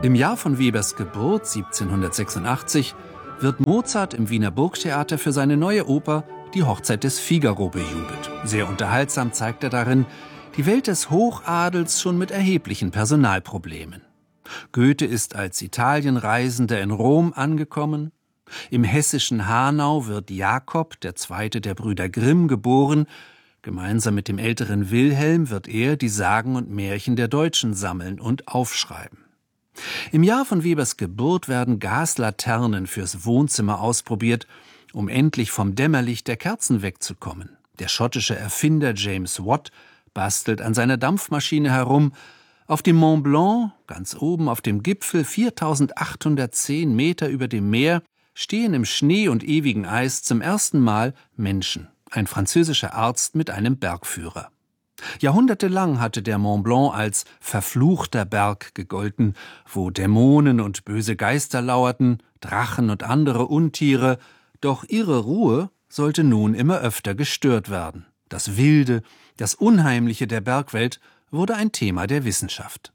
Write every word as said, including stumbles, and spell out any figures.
Im Jahr von Webers Geburt, siebzehnhundertsechsundachtzig, wird Mozart im Wiener Burgtheater für seine neue Oper Die Hochzeit des Figaro bejubelt. Sehr unterhaltsam zeigt er darin die Welt des Hochadels schon mit erheblichen Personalproblemen. Goethe ist als Italienreisender in Rom angekommen. Im hessischen Hanau wird Jakob, der zweite der Brüder Grimm, geboren. Gemeinsam mit dem älteren Wilhelm wird er die Sagen und Märchen der Deutschen sammeln und aufschreiben. Im Jahr von Webers Geburt werden Gaslaternen fürs Wohnzimmer ausprobiert, um endlich vom Dämmerlicht der Kerzen wegzukommen. Der schottische Erfinder James Watt bastelt an seiner Dampfmaschine herum. Auf dem Mont Blanc, ganz oben auf dem Gipfel, viertausendachthundertzehn Meter über dem Meer, stehen im Schnee und ewigen Eis zum ersten Mal Menschen. Ein französischer Arzt mit einem Bergführer. Jahrhundertelang hatte der Mont Blanc als verfluchter Berg gegolten, wo Dämonen und böse Geister lauerten, Drachen und andere Untiere, doch ihre Ruhe sollte nun immer öfter gestört werden. Das Wilde, das Unheimliche der Bergwelt wurde ein Thema der Wissenschaft.